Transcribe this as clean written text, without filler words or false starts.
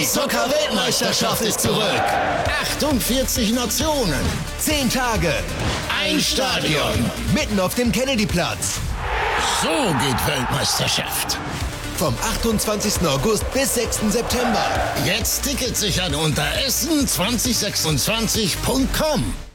Die Soccer-Weltmeisterschaft ist zurück. 48 Nationen, 10 Tage, ein Stadion, mitten auf dem Kennedy-Platz. So geht Weltmeisterschaft. Vom 28. August bis 6. September. Jetzt Tickets sichern unter essen2026.com.